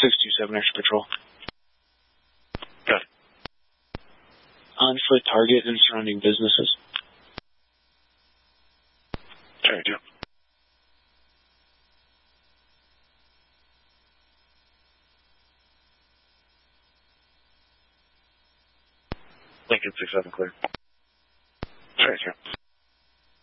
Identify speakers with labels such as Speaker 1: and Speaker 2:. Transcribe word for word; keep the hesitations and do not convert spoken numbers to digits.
Speaker 1: six two seven Extra Patrol.
Speaker 2: Got it.
Speaker 1: On foot target and surrounding businesses.
Speaker 2: Sorry, Joe. Lincoln six seven clear.